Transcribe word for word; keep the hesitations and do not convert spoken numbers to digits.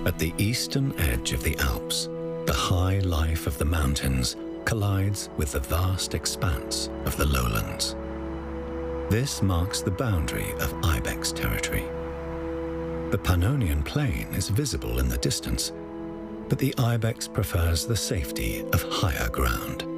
At the eastern edge of the Alps, the high life of the mountains collides with the vast expanse of the lowlands. This marks the boundary of ibex territory. The Pannonian Plain is visible in the distance, but the ibex prefers the safety of higher ground.